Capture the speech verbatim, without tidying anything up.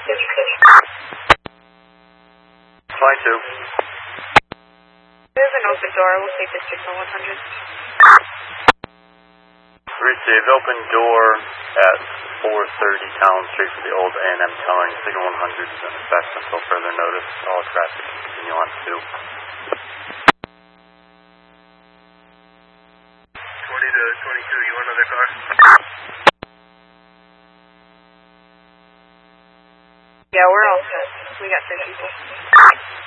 twenty-two. There's an open door. We'll take the signal one hundred. Received. Open door at four thirty Town Street for the old A and M towing. Signal one hundred is in effect until further notice. All traffic can continue on two. twenty to twenty-two. You want another car? Yeah, we're all set. We got three people.